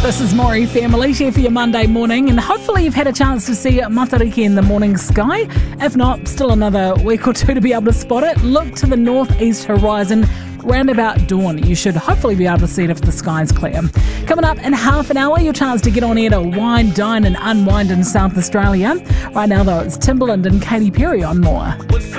This is Maury Family here for your Monday morning, and hopefully you've had a chance to see Matariki in the morning sky. If not, still another week or two to be able to spot it. Look to the northeast horizon. Round about dawn, you should hopefully be able to see it if the sky's clear. Coming up in half an hour, your chance to get on air to wine, dine and unwind in South Australia. Right now though, it's Timbaland and Katy Perry on More.